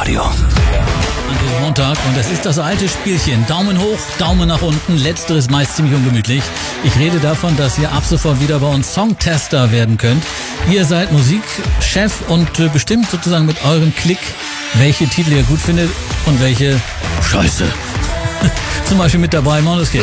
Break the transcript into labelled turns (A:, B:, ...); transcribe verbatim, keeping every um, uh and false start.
A: Radio.
B: An diesem Montag, und es ist das alte Spielchen. Daumen hoch, Daumen nach unten, letzteres meist ziemlich ungemütlich. Ich rede davon, dass ihr ab sofort wieder bei uns Songtester werden könnt. Ihr seid Musikchef und äh, bestimmt sozusagen mit eurem Klick, welche Titel ihr gut findet und welche Scheiße. Zum Beispiel mit dabei Måneskin.